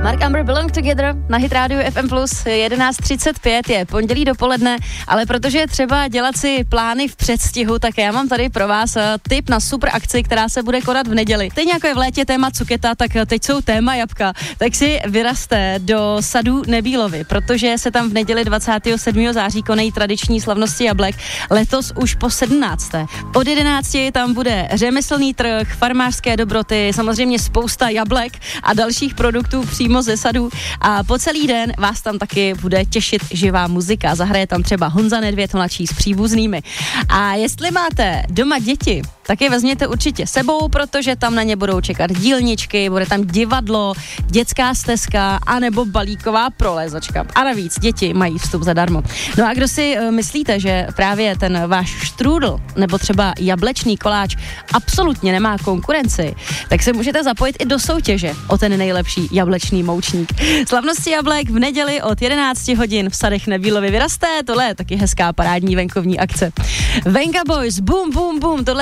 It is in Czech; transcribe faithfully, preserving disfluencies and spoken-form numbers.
Mark Amber Belong Together na Hit Radio F M plus, jedenáct třicet pět je pondělí dopoledne, ale protože je třeba dělat si plány v předstihu, tak já mám tady pro vás tip na super akci, která se bude konat v neděli. Teď jako je v létě téma cuketa, tak teď jsou téma jabka, tak si vyrazte do sadu Nebílovy, protože se tam v neděli dvacátého sedmého září konají tradiční slavnosti jablek, letos už po sedmnácté Od jedenácti tam bude řemeslný trh, farmářské dobroty, samozřejmě spousta jablek a dalších produktů přímo ze sadu a po celý den vás tam taky bude těšit živá muzika. Zahraje tam třeba Honza Nedvěd mladší s příbuznými. A jestli máte doma děti, tak je vezměte určitě sebou, protože tam na ně budou čekat dílničky, bude tam divadlo, dětská stezka anebo balíková prolézačka. A navíc děti mají vstup zadarmo. No a kdo si uh, myslíte, že právě ten váš štrůdl nebo třeba jablečný koláč absolutně nemá konkurenci, tak se můžete zapojit i do soutěže o ten nejlepší jablečný moučník. Slavnosti jablek v neděli od jedenácti hodin v sadech Nebílovy vyraste, tohle je taky hezká parádní venkovní akce. Venga Boys, boom, boom, boom, tohle